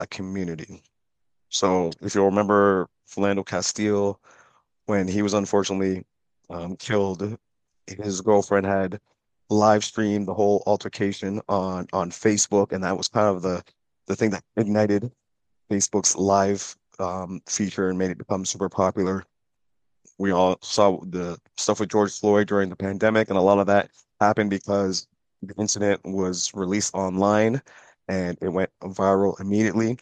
a community. So if you'll remember Philando Castile, when he was unfortunately killed, his girlfriend had live streamed the whole altercation on Facebook, and that was kind of the thing that ignited Facebook's live feature and made it become super popular. We all saw the stuff with George Floyd during the pandemic, and a lot of that happened because the incident was released online and it went viral immediately.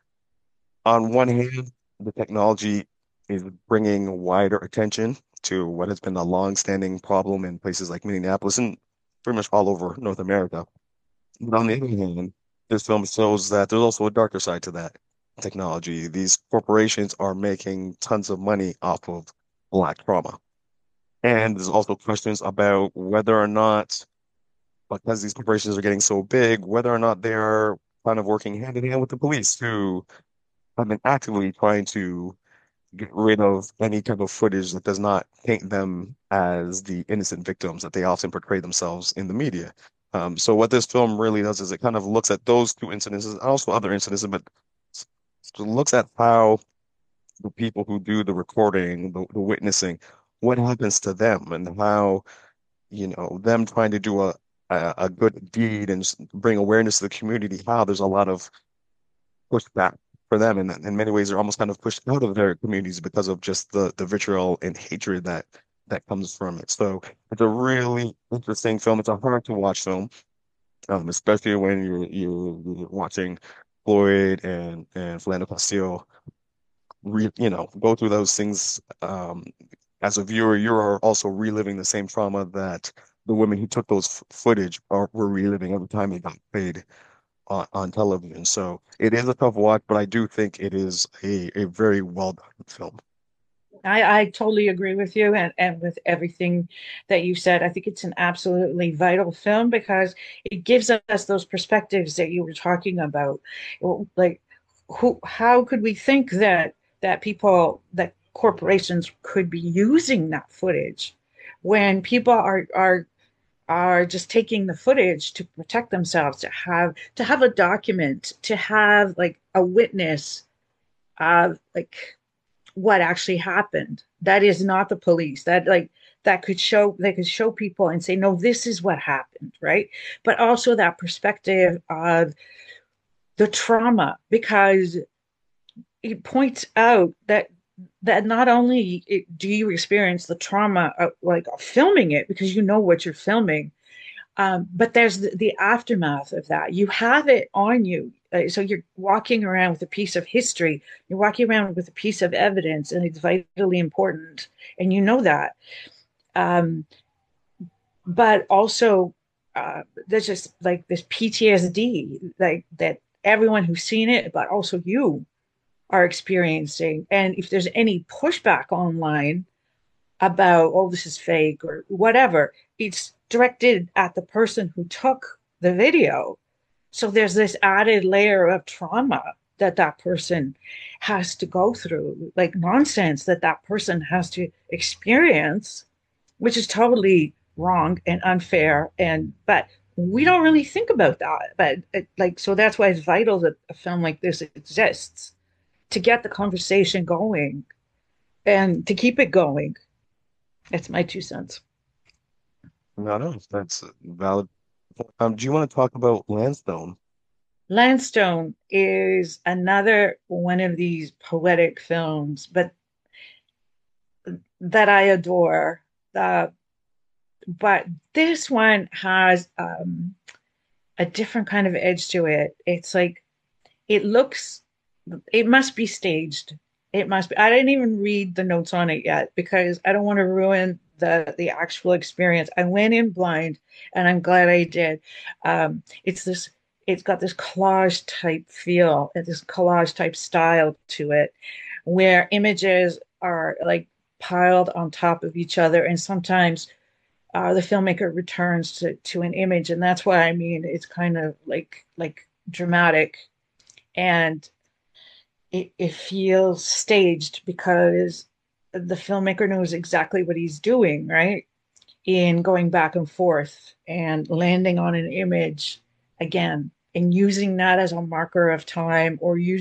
On one hand, the technology is bringing wider attention to what has been a long-standing problem in places like Minneapolis and pretty much all over North America. But on the other hand, this film shows that there's also a darker side to that technology. These corporations are making tons of money off of Black trauma. And there's also questions about whether or not, because these corporations are getting so big, whether or not they are kind of working hand in hand with the police who have been actively trying to get rid of any type of footage that does not paint them as the innocent victims that they often portray themselves in the media. So what this film really does is it kind of looks at those two incidences and also other incidences, but looks at how the people who do the recording, the witnessing, what happens to them and how, them trying to do a good deed and bring awareness to the community, how there's a lot of pushback for them. And in many ways, they're almost kind of pushed out of their communities because of just the vitriol and hatred that comes from it. So it's a really interesting film. It's a hard to watch film, especially when you're watching Floyd and Philando Castile go through those things. As a viewer, you're also reliving the same trauma that the women who took those footage were reliving every time they got paid on television. So it is a tough watch, but I do think it is a very well done film. I totally agree with you and with everything that you said. I think it's an absolutely vital film because it gives us those perspectives that you were talking about. Like how could we think that corporations could be using that footage when people are just taking the footage to protect themselves, to have a document, to have like a witness of like what actually happened. That is not the police. That could show people and say, no, this is what happened, right? But also that perspective of the trauma, because it points out that not only do you experience the trauma of like filming it because you know what you're filming, but there's the aftermath of that. You have it on you. So you're walking around with a piece of history. You're walking around with a piece of evidence, and it's vitally important. And you know that. Um, but also, there's just like this PTSD, like that everyone who's seen it, but also you are experiencing. And if there's any pushback online about, oh, this is fake or whatever, it's directed at the person who took the video. So there's this added layer of trauma that that person has to go through, like nonsense that that person has to experience, which is totally wrong and unfair. But we don't really think about that. But so that's why it's vital that a film like this exists to get the conversation going and to keep it going. That's my 2 cents. No, no, that's valid. Do you want to talk about Landstone? Landstone is another one of these poetic films, but that I adore. Uh, but this one has a different kind of edge to it. It's like it looks, it must be staged. It must be. I didn't even read the notes on it yet because I don't want to ruin the actual experience. I went in blind, and I'm glad I did. It's this. It's got this collage type feel and this collage type style to it, where images are like piled on top of each other, and sometimes the filmmaker returns to an image, and that's why I mean it's kind of like dramatic, and it feels staged because the filmmaker knows exactly what he's doing, right? In going back and forth and landing on an image again. and using that as a marker of time or using